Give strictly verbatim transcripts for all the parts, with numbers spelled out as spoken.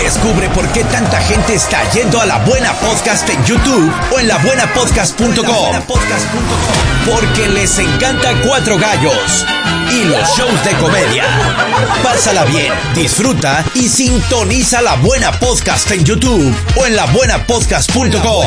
Descubre por qué tanta gente está yendo a La Buena Podcast en YouTube o en la buena podcast punto com. Porque les encanta Cuatro Gallos y los shows de comedia. Pásala bien, disfruta y sintoniza La Buena Podcast en YouTube o en la buena podcast punto com.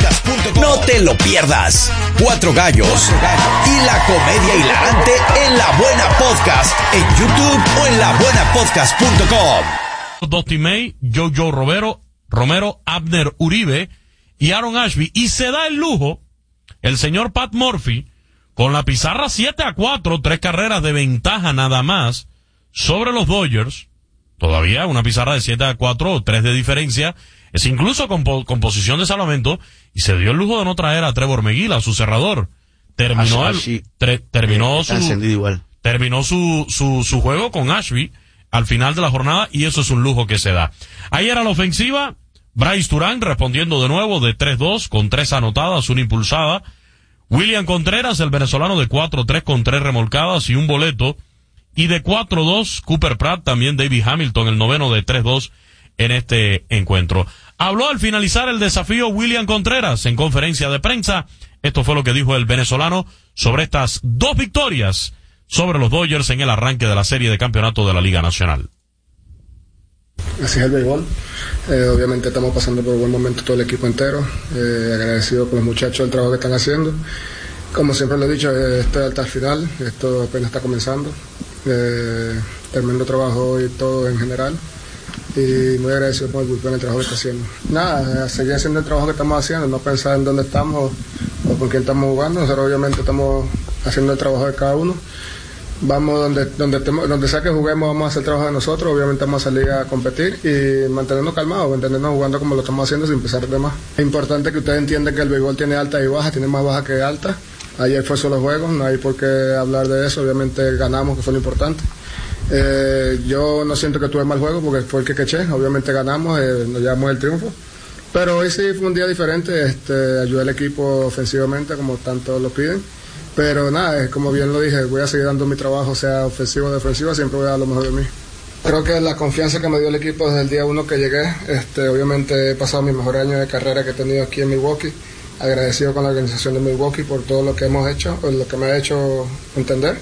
No te lo pierdas. Cuatro Gallos y la comedia hilarante en La Buena Podcast en YouTube o en la buena podcast punto com. Dusty May, Jojo Romero, Romero, Abner Uribe y Aaron Ashby. Y se da el lujo el señor Pat Murphy con la pizarra siete a cuatro, tres carreras de ventaja nada más sobre los Dodgers. Todavía una pizarra de siete a cuatro, tres de diferencia. Es incluso con, con posición de salvamento. Y se dio el lujo de no traer a Trevor Meguila, a su cerrador. Terminó, el, tre, terminó, su, terminó su, su, su juego con Ashby al final de la jornada, y eso es un lujo que se da. Ayer a la ofensiva, Bryce Turán respondiendo de nuevo de tres dos con tres anotadas, una impulsada. William Contreras, el venezolano, de cuatro tres con tres remolcadas y un boleto. Y de cuatro dos, Cooper Pratt, también David Hamilton, el noveno, de tres dos en este encuentro. Habló al finalizar el desafío William Contreras en conferencia de prensa. Esto fue lo que dijo el venezolano sobre estas dos victorias sobre los Dodgers en el arranque de la serie de campeonato de la Liga Nacional. Así es el béisbol. Eh, obviamente estamos pasando por un buen momento todo el equipo entero. Eh, agradecido con los muchachos del trabajo que están haciendo. Como siempre lo he dicho, eh, esto es hasta el final. Esto apenas está comenzando. Eh, tremendo trabajo y todo en general. Y muy agradecido por el bullpen, el trabajo que está haciendo. Nada, seguir haciendo el trabajo que estamos haciendo, no pensar en dónde estamos o con quién estamos jugando. Nosotros obviamente estamos haciendo el trabajo de cada uno. Vamos donde donde estemos, donde sea que juguemos, vamos a hacer el trabajo de nosotros. Obviamente vamos a salir a competir y mantenernos calmados, mantenernos jugando como lo estamos haciendo sin pensar de más. Es importante que ustedes entiendan que el béisbol tiene altas y bajas, tiene más bajas que altas. Ayer fue solo juegos, no hay por qué hablar de eso. Obviamente ganamos, que fue lo importante. Eh, yo no siento que tuve mal juego porque fue el que queché. Obviamente ganamos, eh, nos llevamos el triunfo. Pero hoy sí fue un día diferente. Este, ayudé al equipo ofensivamente, como tanto lo piden. Pero nada, como bien lo dije, voy a seguir dando mi trabajo, sea ofensivo o defensivo, siempre voy a dar lo mejor de mí. Creo que la confianza que me dio el equipo desde el día uno que llegué, este, obviamente he pasado mi mejor año de carrera que he tenido aquí en Milwaukee, agradecido con la organización de Milwaukee por todo lo que hemos hecho, por lo que me ha hecho entender.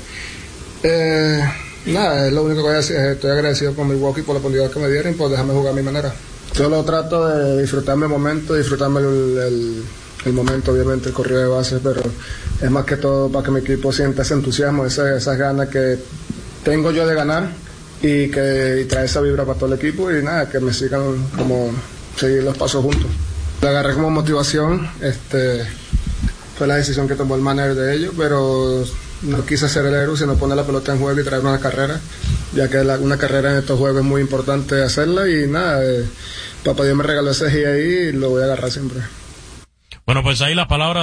Eh, nada, es lo único que voy a decir, estoy agradecido con Milwaukee por la oportunidad que me dieron y por dejarme jugar a mi manera. Solo trato de disfrutarme el momento, disfrutarme el... el el momento, obviamente el corrido de base, pero es más que todo para que mi equipo sienta ese entusiasmo, esa, esas ganas que tengo yo de ganar y que y traer esa vibra para todo el equipo y nada, que me sigan como seguir los pasos juntos. Lo agarré como motivación, este fue la decisión que tomó el manager de ellos, pero no quise ser el héroe, sino poner la pelota en juego y traer una carrera, ya que la, una carrera en estos juegos es muy importante hacerla y nada, eh, papá Dios me regaló ese G ahí y lo voy a agarrar siempre. Bueno, pues ahí las palabras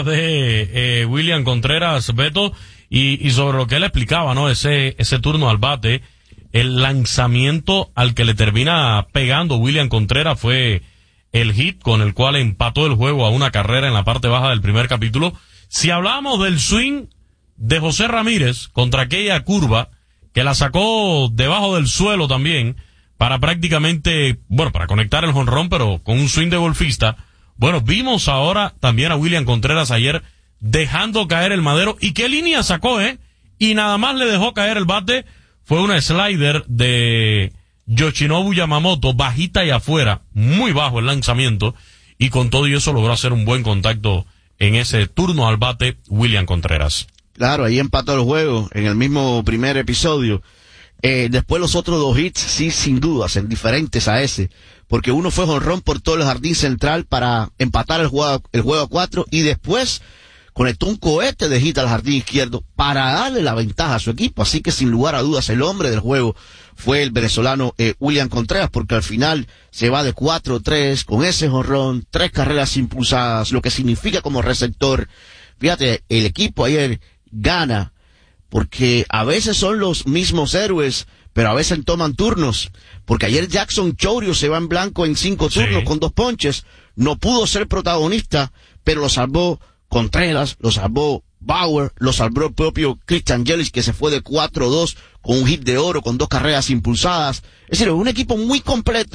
de eh, William Contreras, Beto, y, y sobre lo que él explicaba, ¿no? Ese, ese turno al bate, el lanzamiento al que le termina pegando William Contreras fue el hit con el cual empató el juego a una carrera en la parte baja del primer capítulo. Si hablamos del swing de José Ramírez contra aquella curva, que la sacó debajo del suelo también, para prácticamente, bueno, para conectar el jonrón, pero con un swing de golfista. Bueno, vimos ahora también a William Contreras ayer dejando caer el madero. ¿Y qué línea sacó, eh? Y nada más le dejó caer el bate. Fue una slider de Yoshinobu Yamamoto, bajita y afuera. Muy bajo el lanzamiento. Y con todo y eso logró hacer un buen contacto en ese turno al bate William Contreras. Claro, ahí empató el juego en el mismo primer episodio. Eh, después los otros dos hits, sí, sin dudas, en diferentes a ese. Porque uno fue jonrón por todo el jardín central para empatar el juego, el juego a cuatro y después conectó un cohete de hit al jardín izquierdo para darle la ventaja a su equipo. Así que sin lugar a dudas el hombre del juego fue el venezolano eh, William Contreras, porque al final se va de cuatro tres con ese jonrón, tres carreras impulsadas, lo que significa como receptor. Fíjate, el equipo ayer gana porque a veces son los mismos héroes, pero a veces toman turnos, porque ayer Jackson Chourio se va en blanco en cinco turnos sí. con dos ponches, no pudo ser protagonista, pero lo salvó Contreras, lo salvó Bauer, lo salvó el propio Christian Yelich, que se fue de cuatro dos con un hit de oro, con dos carreras impulsadas. Es decir, un equipo muy completo.